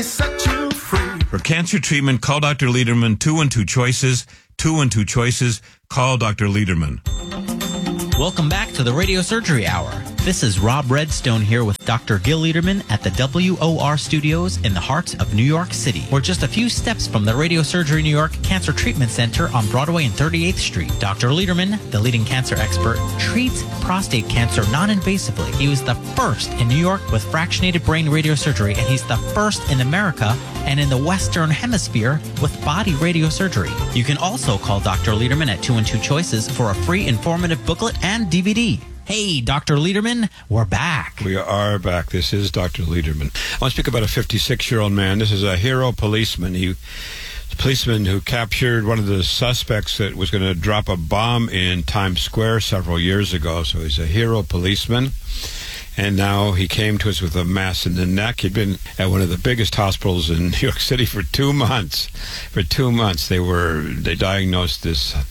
Set you free. For cancer treatment, call Dr. Lederman. 212 Choices. 212 Choices. Call Dr. Lederman. Welcome back to the Radio Surgery Hour. This is Rob Redstone here with Dr. Gil Lederman at the WOR Studios in the heart of New York City. We're just a few steps from the Radio Surgery New York Cancer Treatment Center on Broadway and 38th Street. Dr. Lederman, the leading cancer expert, treats prostate cancer non-invasively. He was the first in New York with fractionated brain radiosurgery, and he's the first in America and in the Western Hemisphere with body radiosurgery. You can also call Dr. Lederman at 212 Choices for a free informative booklet and DVD. Hey, Dr. Lederman, we're back. We are back. This is Dr. Lederman. I want to speak about a 56-year-old man. This is a hero policeman. He a policeman who captured one of the suspects that was going to drop a bomb in Times Square several years ago. So he's a hero policeman. And now he came to us with a mass in the neck. He'd been at one of the biggest hospitals in New York City for 2 months. For 2 months, they diagnosed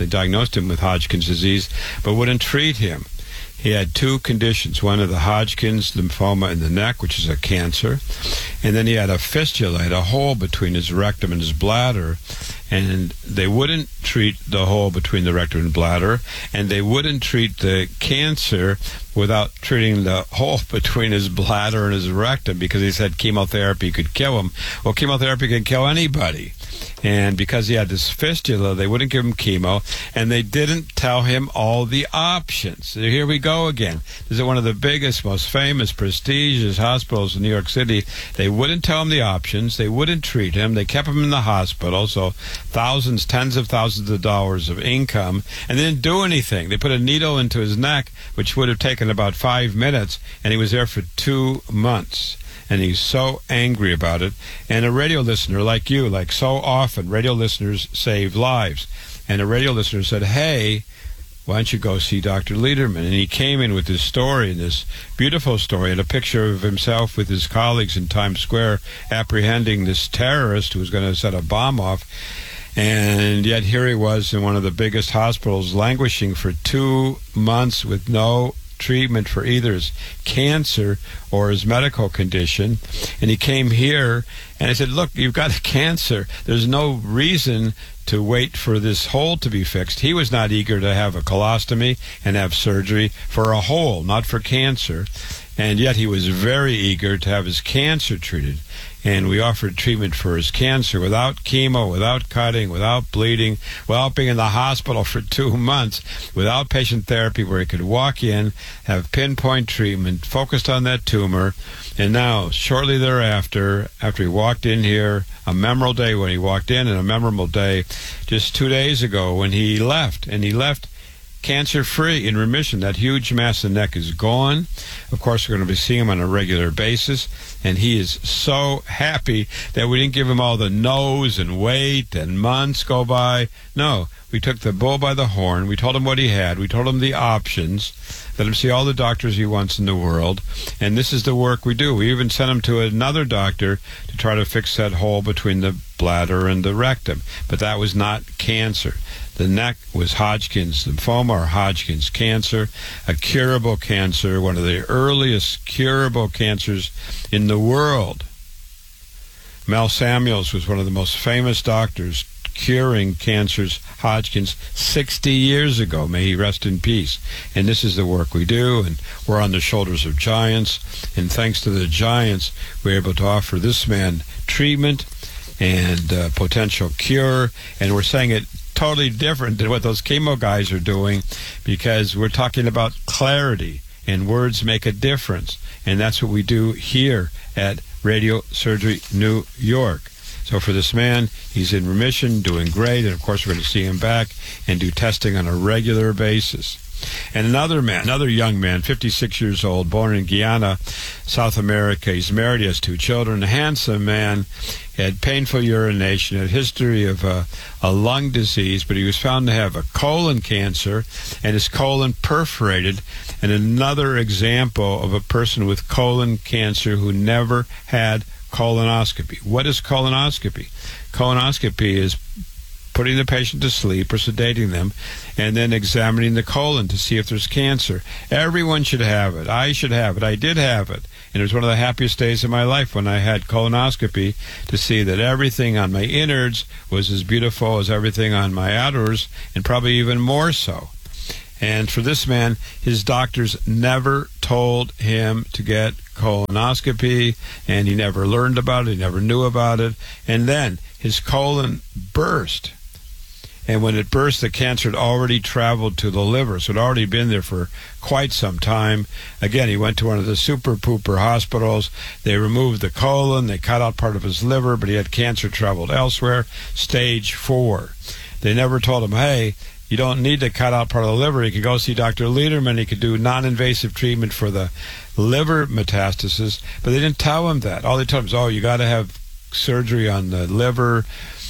him with Hodgkin's disease, but wouldn't treat him. He had two conditions, one of the Hodgkin's lymphoma in the neck, which is a cancer, and then he had a fistula, had a hole between his rectum and his bladder, and they wouldn't treat the hole between the rectum and bladder, and they wouldn't treat the cancer without treating the hole between his bladder and his rectum, because he said chemotherapy could kill him. Well, chemotherapy can kill anybody. And because he had this fistula, they wouldn't give him chemo, and they didn't tell him all the options. So here we go again. This is one of the biggest, most famous, prestigious hospitals in New York City. They wouldn't tell him the options. They wouldn't treat him. They kept him in the hospital, so thousands, tens of thousands of dollars of income, and they didn't do anything. They put a needle into his neck, which would have taken about 5 minutes, and he was there for 2 months. And he's so angry about it. And a radio listener like you, like so often, radio listeners save lives. And a radio listener said, hey, why don't you go see Dr. Lederman? And he came in with this story, and this beautiful story, and a picture of himself with his colleagues in Times Square apprehending this terrorist who was going to set a bomb off. And yet here he was in one of the biggest hospitals, languishing for 2 months with no treatment for either his cancer or his medical condition. And he came here, and I said, look, you've got a cancer. There's no reason to wait for this hole to be fixed. He was not eager to have a colostomy and have surgery for a hole, not for cancer. And yet he was very eager to have his cancer treated. And we offered treatment for his cancer without chemo, without cutting, without bleeding, without being in the hospital for 2 months, without patient therapy, where he could walk in, have pinpoint treatment, focused on that tumor. And now, shortly thereafter, after he walked in here, a memorable day when he walked in, and a memorable day just 2 days ago when he left. And he left cancer-free, in remission. That huge mass in the neck is gone. Of course, we're going to be seeing him on a regular basis, and he is so happy that we didn't give him all the no's and wait and months go by. No, we took the bull by the horn. We told him what he had. We told him the options. Let him see all the doctors he wants in the world, and this is the work we do. We even sent him to another doctor to try to fix that hole between the bladder and the rectum, but that was not cancer. The neck was Hodgkin's lymphoma, or Hodgkin's cancer, a curable cancer, one of the earliest curable cancers in the world. Mel Samuels was one of the most famous doctors curing cancers, Hodgkin's, 60 years ago. May he rest in peace. And this is the work we do, and we're on the shoulders of giants. And thanks to the giants, we're able to offer this man treatment and potential cure. And we're saying it totally different than what those chemo guys are doing, because we're talking about clarity, and words make a difference. And that's what we do here at Radio Surgery New York. So for this man, he's in remission, doing great, and of course we're going to see him back and do testing on a regular basis. And another man, another young man, 56 years old, born in Guyana, South America. He's married, he has 2 children, a handsome man. He had painful urination, had a history of a lung disease, but he was found to have a colon cancer, and his colon perforated. And another example of a person with colon cancer who never had colonoscopy. What is colonoscopy? Colonoscopy is putting the patient to sleep or sedating them, and then examining the colon to see if there's cancer. Everyone should have it. I should have it. I did have it. And it was one of the happiest days of my life when I had colonoscopy to see that everything on my innards was as beautiful as everything on my outers, and probably even more so. And for this man, his doctors never told him to get colonoscopy, and he never learned about it, he never knew about it. And then his colon burst. And when it burst, the cancer had already traveled to the liver, so it had already been there for quite some time. Again, he went to one of the super-pooper hospitals. They removed the colon, they cut out part of his liver, but he had cancer traveled elsewhere, stage 4. They never told him, hey, you don't need to cut out part of the liver. You could go see Dr. Lederman. He could do non-invasive treatment for the liver metastasis, but they didn't tell him that. All they told him is, oh, you got to have surgery on the liver.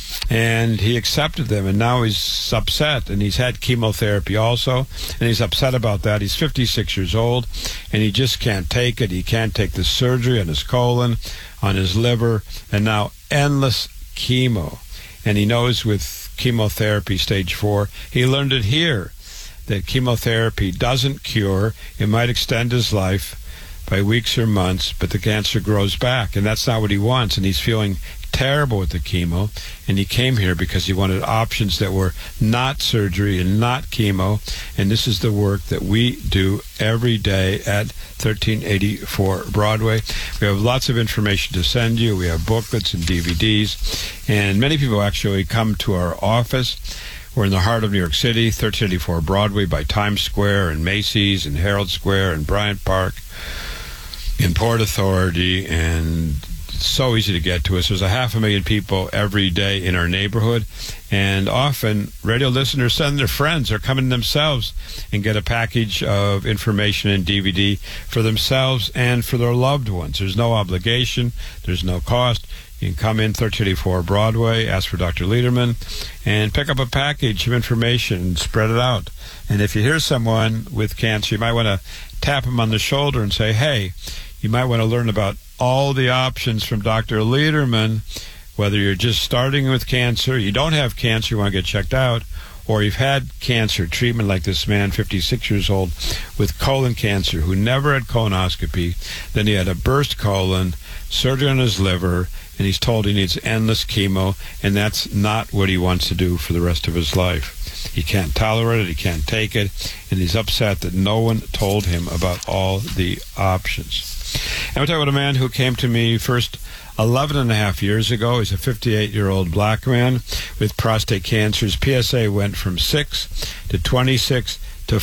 And he accepted them, and now he's upset, and he's had chemotherapy also, and he's upset about that. He's 56 years old, and he just can't take it. He can't take the surgery on his colon, on his liver, and now endless chemo. And he knows with chemotherapy stage 4, he learned it here, that chemotherapy doesn't cure. It might extend his life by weeks or months, but the cancer grows back, and that's not what he wants, and he's feeling terrible with the chemo, and he came here because he wanted options that were not surgery and not chemo, and this is the work that we do every day at 1384 Broadway. We have lots of information to send you. We have booklets and DVDs, and many people actually come to our office. We're in the heart of New York City, 1384 Broadway by Times Square and Macy's and Herald Square and Bryant Park, in Port Authority, and so easy to get to us. There's 500,000 people every day in our neighborhood, and often radio listeners send their friends or come in themselves and get a package of information and DVD for themselves and for their loved ones. There's no obligation. There's no cost. You can come in 1384 Broadway, ask for Dr. Lederman, and pick up a package of information and spread it out. And if you hear someone with cancer, you might want to tap them on the shoulder and say, hey, you might want to learn about all the options from Dr. Lederman, whether you're just starting with cancer, you don't have cancer, you want to get checked out, or you've had cancer treatment like this man, 56 years old, with colon cancer, who never had colonoscopy. Then he had a burst colon, surgery on his liver, and he's told he needs endless chemo, and that's not what he wants to do for the rest of his life. He can't tolerate it, he can't take it, and he's upset that no one told him about all the options. And we're talking about a man who came to me first 11 and a half years ago. He's a 58-year-old black man with prostate cancer. His PSA went from 6 to 26 to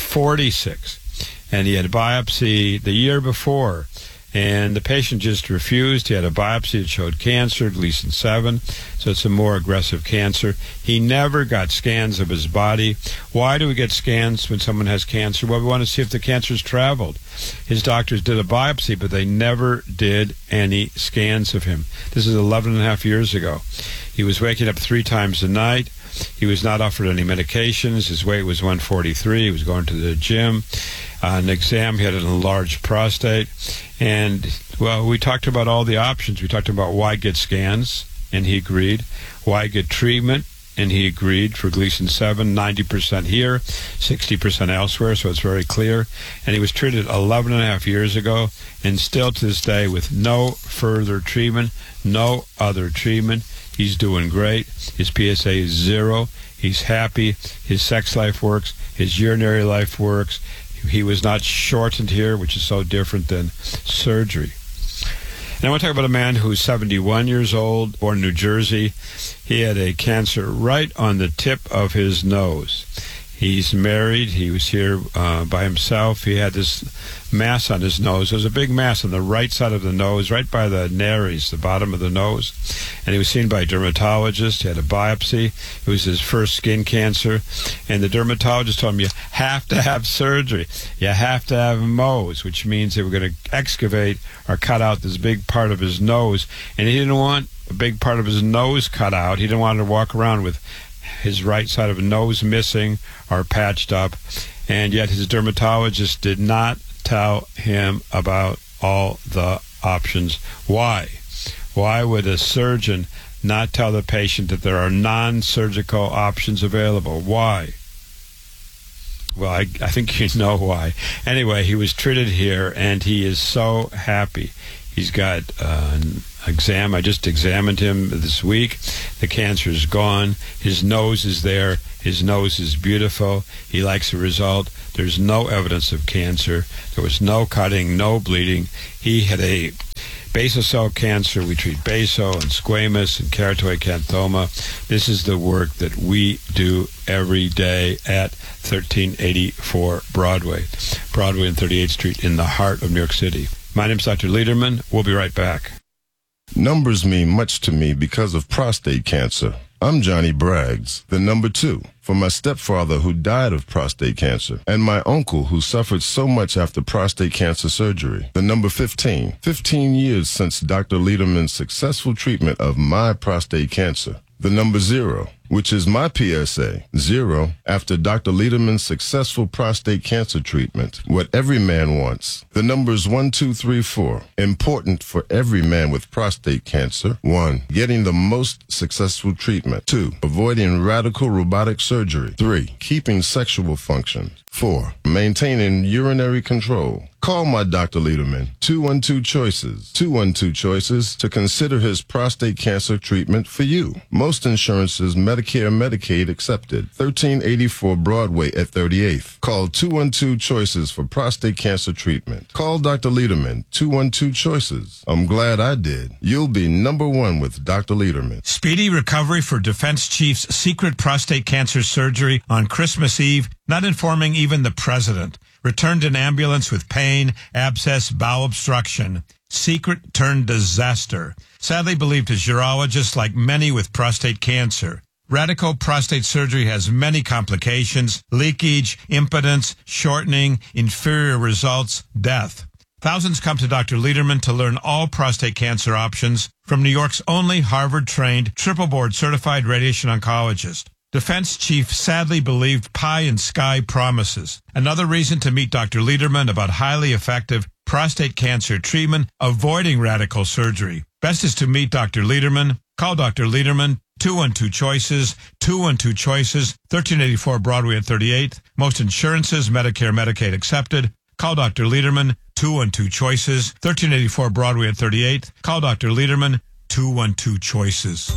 46. And he had a biopsy the year before, and the patient just refused. He had a biopsy that showed cancer, Gleason 7, so it's a more aggressive cancer. He never got scans of his body. Why do we get scans when someone has cancer? Well, we want to see if the cancer's traveled. His doctors did a biopsy, but they never did any scans of him. This is 11 and a half years ago. He was waking up 3 times a night. He was not offered any medications. His weight was 143. He was going to the gym. An exam, he had an enlarged prostate. And, well, we talked about all the options. We talked about why get scans, and he agreed. Why get treatment, and he agreed for Gleason 7, 90% here, 60% elsewhere, so it's very clear. And he was treated 11 and a half years ago, and still to this day with no further treatment, no other treatment. He's doing great. His PSA is 0. He's happy. His sex life works. His urinary life works. He was not shortened here, which is so different than surgery. And I want to talk about a man who's 71 years old, born in New Jersey. He had a cancer right on the tip of his nose. He's married. He was here by himself. He had this mass on his nose. There was a big mass on the right side of the nose, right by the nares, the bottom of the nose. And he was seen by a dermatologist. He had a biopsy. It was his first skin cancer. And the dermatologist told him, you have to have surgery. You have to have Mohs, which means they were going to excavate or cut out this big part of his nose. And he didn't want a big part of his nose cut out. He didn't want to walk around with his right side of the nose missing or patched up, and yet his dermatologist did not tell him about all the options. Why? Why would a surgeon not tell the patient that there are non-surgical options available? Why? Well, I think you know why. Anyway, he was treated here, and he is so happy. He's got an exam. I just examined him this week. The cancer is gone. His nose is there. His nose is beautiful. He likes the result. There's no evidence of cancer. There was no cutting, no bleeding. He had a basal cell cancer. We treat basal and squamous and keratoid canthoma. This is the work that we do every day at 1384 Broadway and 38th Street in the heart of New York City. My name's Dr. Lederman. We'll be right back. Numbers mean much to me because of prostate cancer. I'm Johnny Braggs, the number 2, for my stepfather who died of prostate cancer, and my uncle who suffered so much after prostate cancer surgery. The number 15, 15 years since Dr. Lederman's successful treatment of my prostate cancer. The number 0, which is my PSA, 0, after Dr. Lederman's successful prostate cancer treatment. What every man wants. The numbers 1, 2, 3, 4, important for every man with prostate cancer. 1, getting the most successful treatment. 2, avoiding radical robotic surgery. 3, keeping sexual function. 4, maintaining urinary control. Call my Dr. Lederman, 212-CHOICES, 212-CHOICES, to consider his prostate cancer treatment for you. Most insurances, Medicare, Medicaid accepted. 1384 Broadway at 38th. Call 212-CHOICES for prostate cancer treatment. Call Dr. Lederman, 212-CHOICES. I'm glad I did. You'll be number 1 with Dr. Lederman. Speedy recovery for Defense Chief's secret prostate cancer surgery on Christmas Eve, not informing even the president. Returned in ambulance with pain, abscess, bowel obstruction. Secret turned disaster. Sadly believed his urologist, like many with prostate cancer. Radical prostate surgery has many complications: leakage, impotence, shortening, inferior results, death. Thousands come to Dr. Lederman to learn all prostate cancer options from New York's only Harvard-trained, triple-board certified radiation oncologist. Defense Chief sadly believed pie in sky promises. Another reason to meet Dr. Lederman about highly effective prostate cancer treatment, avoiding radical surgery. Best is to meet Dr. Lederman. Call Dr. Lederman, 212-CHOICES, 212-CHOICES, 1384 Broadway at 38th. Most insurances, Medicare, Medicaid accepted. Call Dr. Lederman, 212-CHOICES, 1384 Broadway at 38th. Call Dr. Lederman, 212-CHOICES.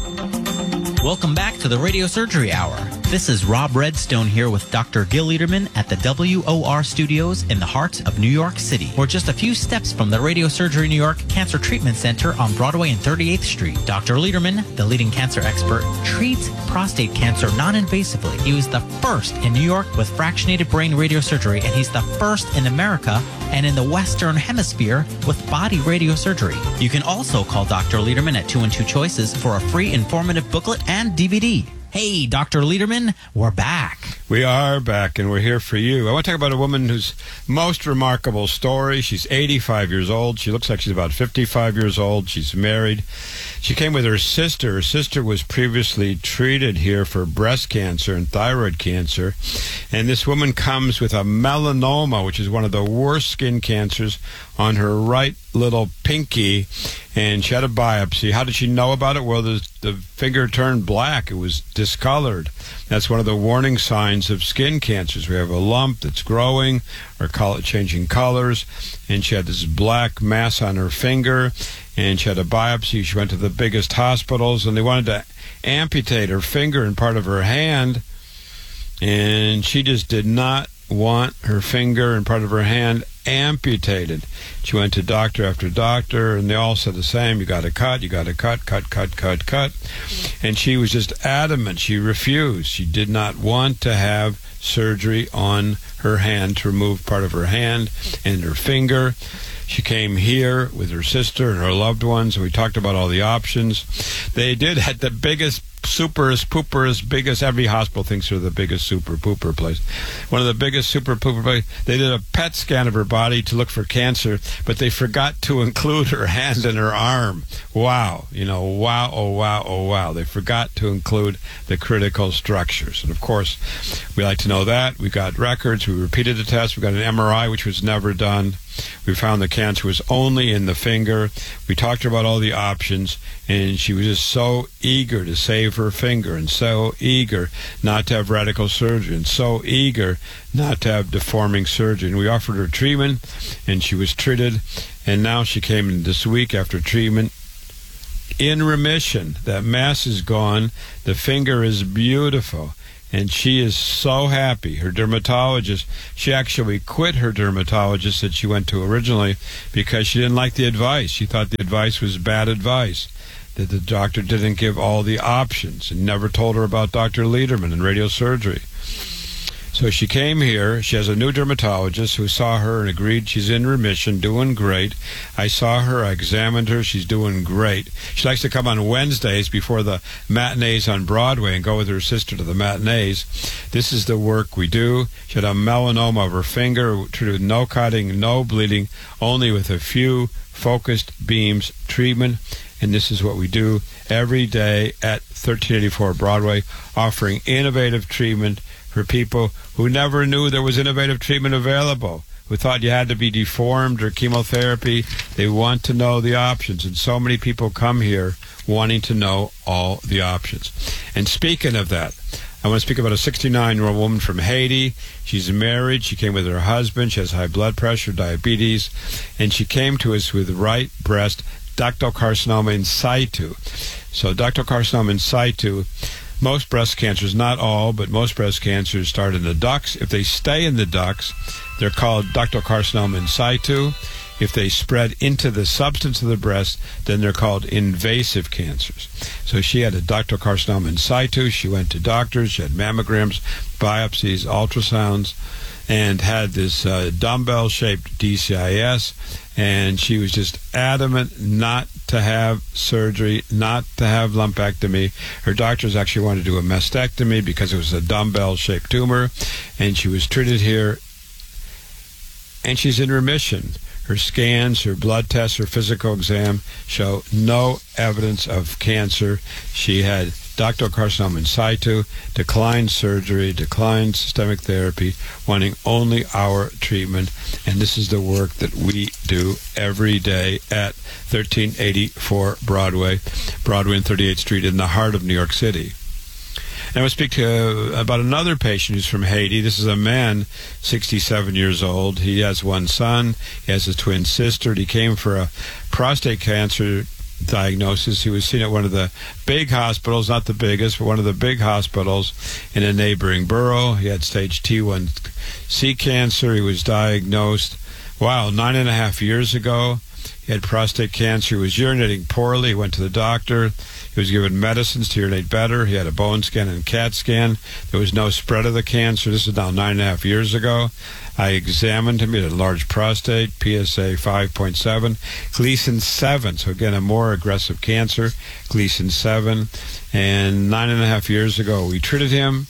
Welcome back to the Radio Surgery Hour. This is Rob Redstone here with Dr. Gil Lederman at the WOR Studios in the heart of New York City. We're just a few steps from the Radio Surgery New York Cancer Treatment Center on Broadway and 38th Street. Dr. Lederman, the leading cancer expert, treats prostate cancer non-invasively. He was the first in New York with fractionated brain radiosurgery, and he's the first in America and in the Western Hemisphere with body radiosurgery. You can also call Dr. Lederman at 212-CHOICES for a free informative booklet and DVD. Hey, Dr. Lederman, we're back. We are back, and we're here for you. I want to talk about a woman whose most remarkable story. She's 85 years old. She looks like she's about 55 years old. She's married. She came with her sister. Her sister was previously treated here for breast cancer and thyroid cancer. And this woman comes with a melanoma, which is one of the worst skin cancers, on her right little pinky, and she had a biopsy. How did she know about it? Well, the finger turned black. It was discolored. That's one of the warning signs of skin cancers. We have a lump that's growing or changing colors, and she had this black mass on her finger, and she had a biopsy. She went to the biggest hospitals, and they wanted to amputate her finger and part of her hand, and she just did not want her finger and part of her hand amputated. She went to doctor after doctor, and they all said the same: you got to cut, cut. And she was just adamant. She refused. She did not want to have surgery on her hand to remove part of her hand and her finger. She came here with her sister and her loved ones, and we talked about all the options. They did at the biggest, superest, pooperest, biggest, every hospital thinks they're the biggest super pooper place. One of the biggest super pooper places. They did a PET scan of her body to look for cancer, but they forgot to include her hand and her arm. Wow. Wow, oh wow, oh wow. They forgot to include the critical structures. And of course, we like to know that. We got records. We repeated the test. We got an MRI, which was never done. We found the cancer was only in the finger. We talked to her about all the options, and she was just so eager to save her finger, and so eager not to have radical surgery, and so eager not to have deforming surgery. And we offered her treatment, and she was treated, and now she came in this week after treatment in remission. That mass is gone. The finger is beautiful. And she is so happy. Her dermatologist, she actually quit her dermatologist that she went to originally because she didn't like the advice. She thought the advice was bad advice, that the doctor didn't give all the options and never told her about Dr. Lederman and radiosurgery. So she came here. She has a new dermatologist who saw her and agreed she's in remission, doing great. I saw her. I examined her. She's doing great. She likes to come on Wednesdays before the matinees on Broadway and go with her sister to the matinees. This is the work we do. She had a melanoma of her finger, treated with no cutting, no bleeding, only with a few focused beams treatment. And this is what we do every day at 1384 Broadway, offering innovative treatment for people who never knew there was innovative treatment available, who thought you had to be deformed or chemotherapy. They want to know the options, and so many people come here wanting to know all the options. And speaking of that, I want to speak about a 69-year-old woman from Haiti. She's married. She came with her husband. She has high blood pressure, diabetes, and she came to us with right breast ductal carcinoma in situ. So ductal carcinoma in situ, most breast cancers, not all, but most breast cancers start in the ducts. If they stay in the ducts, they're called ductal carcinoma in situ. If they spread into the substance of the breast, then they're called invasive cancers. So she had a ductal carcinoma in situ. She went to doctors. She had mammograms, biopsies, ultrasounds, and had this dumbbell-shaped DCIS. And she was just adamant not to have surgery, not to have lumpectomy. Her doctors actually wanted to do a mastectomy because it was a dumbbell-shaped tumor. And she was treated here, and she's in remission. Her scans, her blood tests, her physical exam show no evidence of cancer. She had ductal carcinoma in situ, declined surgery, declined systemic therapy, wanting only our treatment. And this is the work that we do every day at 1384 Broadway and 38th Street in the heart of New York City. And I will speak about another patient who's from Haiti. This is a man, 67 years old. He has one son. He has a twin sister. He came for a prostate cancer diagnosis. He was seen at one of the big hospitals, not the biggest, but one of the big hospitals in a neighboring borough. He had stage T1C cancer. He was diagnosed, 9.5 years ago. He had prostate cancer. He was urinating poorly. He went to the doctor. He was given medicines to urinate better. He had a bone scan and CAT scan. There was no spread of the cancer. This is now 9.5 years ago. I examined him. He had a large prostate, PSA 5.7, Gleason 7. So again, a more aggressive cancer, Gleason 7. And 9.5 years ago, we treated him,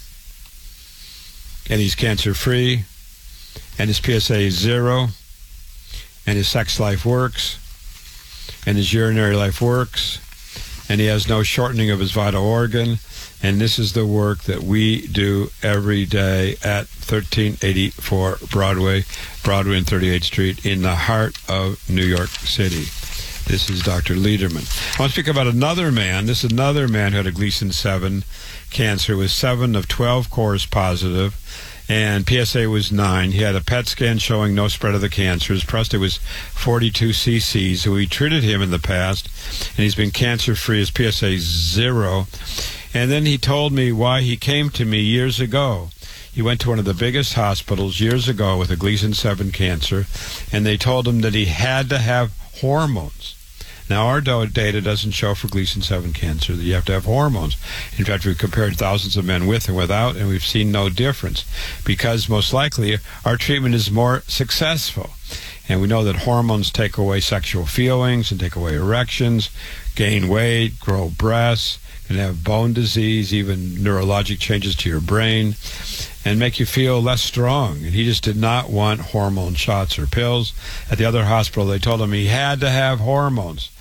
and he's cancer-free, and his PSA is 0, and his sex life works, and his urinary life works, and he has no shortening of his vital organ. And this is the work that we do every day at 1384 Broadway and 38th Street in the heart of New York City. This is Dr. Lederman. I want to speak about another man. This is another man who had a Gleason 7 cancer with 7 of 12 cores positive, and PSA was 9. He had a PET scan showing no spread of the cancer. His prostate was 42 cc's. So we treated him in the past, and he's been cancer-free. His PSA is 0. And then he told me why he came to me years ago. He went to one of the biggest hospitals years ago with a Gleason 7 cancer, and they told him that he had to have hormones. Now, our data doesn't show for Gleason 7 cancer that you have to have hormones. In fact, we've compared thousands of men with and without, and we've seen no difference because most likely our treatment is more successful. And we know that hormones take away sexual feelings and take away erections, gain weight, grow breasts, can have bone disease, even neurologic changes to your brain, and make you feel less strong. And he just did not want hormone shots or pills. At the other hospital, they told him he had to have hormones.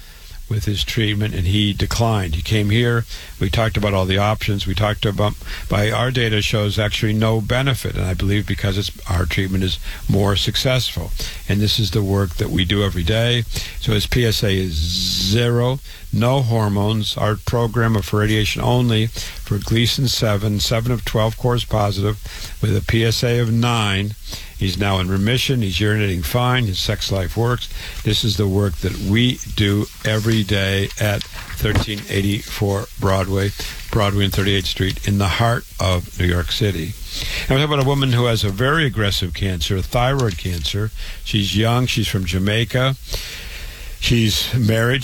with his treatment, and he declined. He came here. We talked about all the options. We talked about, by our data shows actually no benefit, and I believe because our treatment is more successful. And this is the work that we do every day. So his PSA is 0, no hormones. Our program of radiation only for Gleason 7 of 12 cores positive with a PSA of 9. He's now in remission. He's urinating fine. His sex life works. This is the work that we do every day at 1384 Broadway and 38th Street in the heart of New York City. And we're talking about a woman who has a very aggressive cancer, thyroid cancer. She's young. She's from Jamaica. She's married.